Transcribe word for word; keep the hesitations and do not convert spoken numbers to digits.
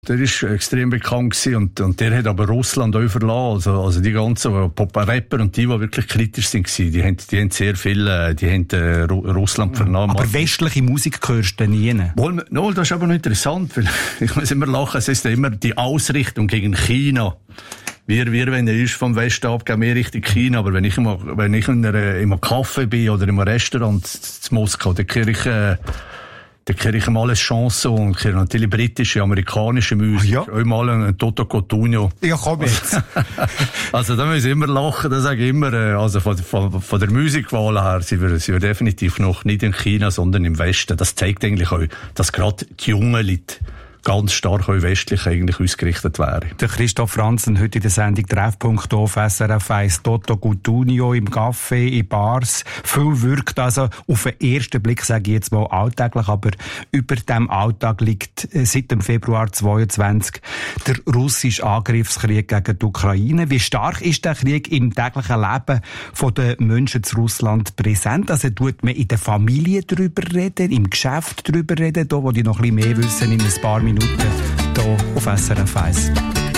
Der ist extrem bekannt gewesen und, und der hat aber Russland auch verlassen. Also, also die ganzen Pop-Rapper und die, die wirklich kritisch sind, die haben, die haben sehr viel, die haben äh, Russland vernommen. Aber westliche Musik hörst du nie? Wohl, no, das ist aber noch interessant, weil ich muss immer lachen, es ist immer die Ausrichtung gegen China. Wir, wir, wenn er ist vom Westen ab, gehen wir Richtung China. Aber wenn ich immer, wenn ich in einer, in einem Café bin oder in einem Restaurant in Moskau, dann kriege ich, äh, Da kriege ich mal eine Chance und kriege natürlich britische, amerikanische Musik. Ja. Auch mal ein Toto Cotugno. Ja, komm jetzt. Also da muss ich immer lachen, da sage ich immer, also von, von, von der Musikwahl her sind wir, sind wir definitiv noch nicht in China, sondern im Westen. Das zeigt eigentlich auch, dass gerade die jungen Leute ganz stark auch westlich eigentlich ausgerichtet wären. Der Christoph Franzen heute in der Sendung Treffpunkt auf S R F eins. Toto Cotugno im Café, in Bars. Viel wirkt also auf den ersten Blick, sage ich jetzt mal, alltäglich, aber über dem Alltag liegt seit dem Februar zweitausendzweiundzwanzig der russische Angriffskrieg gegen die Ukraine. Wie stark ist der Krieg im täglichen Leben der Menschen zu Russland präsent? Also tut man in der Familie darüber reden, im Geschäft darüber reden, da wo die noch ein bisschen mehr wissen in ein paar Minuten hier auf S R F eins.